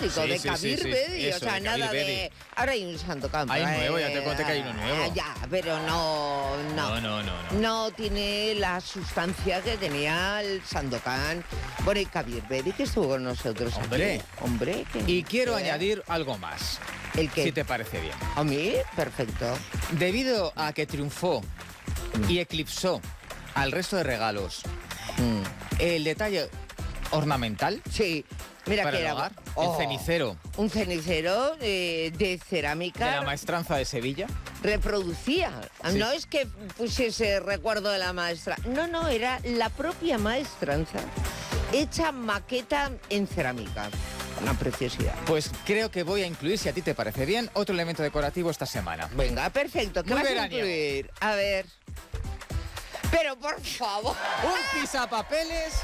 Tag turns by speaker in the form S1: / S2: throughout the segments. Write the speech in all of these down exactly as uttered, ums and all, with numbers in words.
S1: auténtico,
S2: Sí,
S1: de
S2: sí,
S1: Kabir
S2: sí, sí,
S1: Bedi,
S2: eso,
S1: o sea,
S2: de
S1: nada
S2: Kabir
S1: de...
S2: Bedi.
S1: Ahora hay un Sandokan.
S2: Hay
S1: eh,
S2: nuevo, ya te conté que hay uno nuevo.
S1: Ya, pero no, no.
S2: No, no, no, no.
S1: No tiene la sustancia que tenía el Sandokan. Bueno, y Kabir Bedi, que estuvo con nosotros
S2: Hombre.
S1: aquí. Hombre. que-
S2: Y quiero
S1: ¿eh?
S2: añadir algo más,
S1: ¿El qué?
S2: si te parece bien.
S1: A mí, perfecto.
S2: Debido a que triunfó y eclipsó al resto de regalos
S1: Mm.
S2: el detalle ornamental
S1: Sí, mira
S2: para
S1: que
S2: el
S1: era...
S2: hogar,
S1: Oh,
S2: el cenicero
S1: un cenicero eh, de cerámica.
S2: de la maestranza de Sevilla.
S1: Reproducía.
S2: Sí.
S1: No es que pusiese recuerdo de la maestra. No, no, era la propia maestranza hecha maqueta en cerámica. Una preciosidad.
S2: Pues creo que voy a incluir, si a ti te parece bien, otro elemento decorativo esta semana.
S1: Venga, perfecto. ¿Qué
S2: Muy
S1: vas a
S2: veraniego.
S1: incluir? A ver. Pero por favor.
S2: Un pisapapeles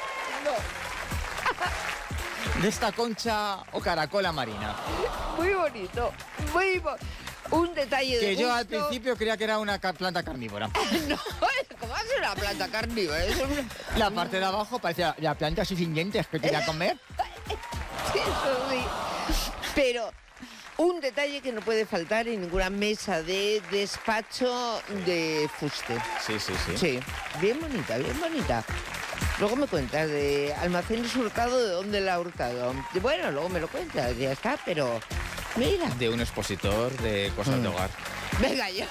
S2: de esta concha o caracola marina.
S1: Muy bonito. Muy bonito. Un detalle de
S2: Que yo al
S1: gusto.
S2: principio creía que era una ca- planta carnívora.
S1: No, ¿cómo hace una planta carnívora? Es un...
S2: La parte de abajo parecía la planta sin dientes que quería comer.
S1: Eso sí. Pero un detalle que no puede faltar en ninguna mesa de despacho de fuste.
S2: Sí, sí, sí.
S1: Sí, bien bonita, bien bonita. Luego me cuentas de Almacenes Hurtado, de dónde la ha hurtado. Y bueno, luego me lo cuentas, ya está, pero mira.
S2: De un expositor de cosas
S1: Mm.
S2: de hogar.
S1: Venga ya.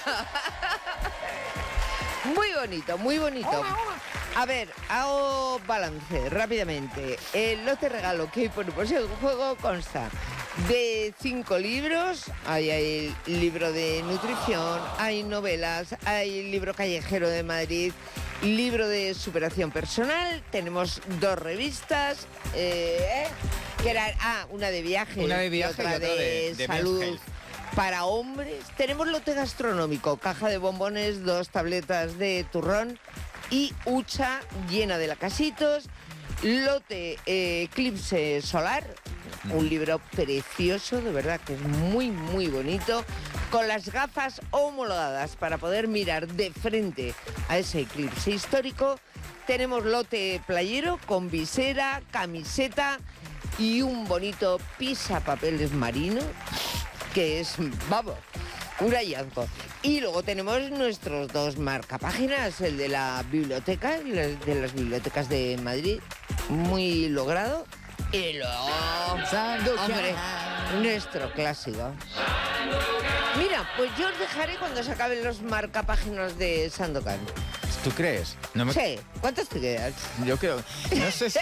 S1: Muy bonito, muy bonito. A ver, hago balance rápidamente. El lote regalo que ponemos en juego consta de cinco libros. Hay, hay libro de nutrición, hay novelas, hay libro callejero de Madrid, libro de superación personal. Tenemos dos revistas, eh, que eran, ah, una de viajes,
S2: Una de
S1: y
S2: viaje
S1: otra
S2: y otra
S1: de,
S2: de- de
S1: salud.
S2: Men's Health.
S1: Para hombres tenemos lote gastronómico, caja de bombones, dos tabletas de turrón y hucha llena de lacasitos, lote eh, eclipse solar, un libro precioso, de verdad que es muy muy bonito, con las gafas homologadas para poder mirar de frente a ese eclipse histórico. Tenemos lote playero con visera, camiseta y un bonito pisapapeles marino, que es, vamos, un hallazgo. Y luego tenemos nuestros dos marcapáginas, el de la biblioteca, el de las bibliotecas de Madrid, muy logrado. Y luego, hombre, nuestro clásico. Mira, pues yo os dejaré cuando se acaben los marcapáginas de Sandokan.
S2: ¿Tú crees? No me...
S1: Sí, ¿cuántos te quedan?
S2: Yo creo... No sé si...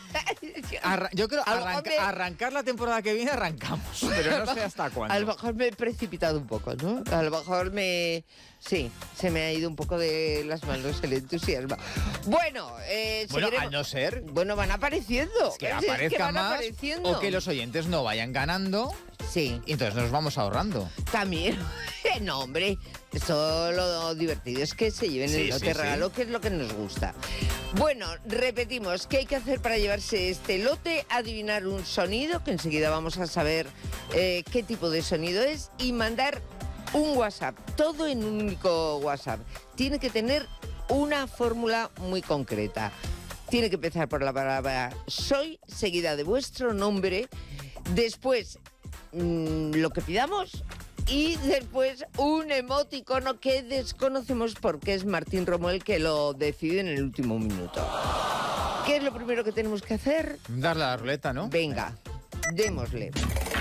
S2: Arra- yo creo
S1: A lo
S2: arranca-
S1: mejor me-
S2: arrancar la temporada que viene arrancamos, pero no sé hasta cuándo.
S1: A lo mejor me he precipitado un poco, ¿no? A lo mejor me... Sí, se me ha ido un poco de las manos el entusiasmo. Bueno, eh,
S2: Bueno,
S1: seguiremos-
S2: a no ser
S1: Bueno, van apareciendo.
S2: que
S1: Es que
S2: aparezca
S1: van
S2: más
S1: apareciendo.
S2: o que los oyentes no vayan ganando
S1: Sí,
S2: y entonces nos vamos ahorrando.
S1: también. No, hombre, eso lo divertido es que se lleven
S2: Sí,
S1: el lote
S2: sí, sí.
S1: regalo, que es lo que nos gusta. Bueno, repetimos, ¿qué hay que hacer para llevarse este lote? Adivinar un sonido, que enseguida vamos a saber eh, qué tipo de sonido es, y mandar un WhatsApp, todo en un único WhatsApp. Tiene que tener una fórmula muy concreta. Tiene que empezar por la palabra soy, seguida de vuestro nombre, después mm, lo que pidamos y después un emoticono que desconocemos porque es Martín Romo el que lo decide en el último minuto. ¿Qué es lo primero que tenemos que hacer?
S2: Darle a la ruleta, ¿no?
S1: Venga, démosle.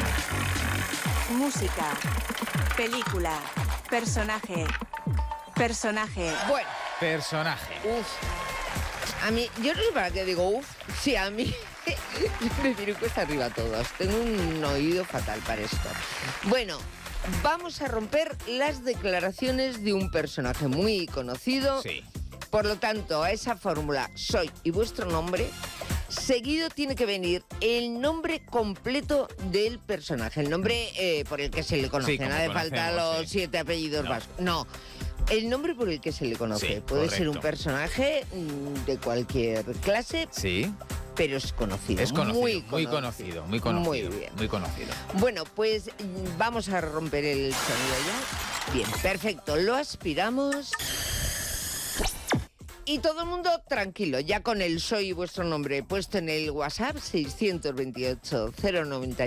S3: Música, película, personaje, personaje,
S1: Bueno,
S2: Personaje.
S1: uff. A mí, yo no sé para qué digo uff, sí, a mí me viene cuesta arriba todos. Tengo un oído fatal para esto. Bueno, vamos a romper las declaraciones de un personaje muy conocido.
S2: Sí.
S1: Por lo tanto, a esa fórmula soy y vuestro nombre, seguido tiene que venir el nombre completo del personaje, el nombre eh, por el que se le conoce.
S2: Sí, como
S1: no hace falta
S2: conocemos,
S1: los
S2: sí.
S1: siete apellidos
S2: No.
S1: vascos. No. El nombre por el que se le conoce.
S2: Sí,
S1: Puede ser un
S2: correcto.
S1: personaje mm, de cualquier clase,
S2: Sí.
S1: pero es conocido.
S2: Es conocido,
S1: muy
S2: muy
S1: conocido.
S2: conocido, muy conocido.
S1: Muy bien.
S2: Muy conocido.
S1: Bueno, pues mm, vamos a romper el sonido ya. Bien, perfecto. Lo aspiramos. Y todo el mundo tranquilo, ya con el soy y vuestro nombre puesto en el WhatsApp seiscientos veintiocho cero noventa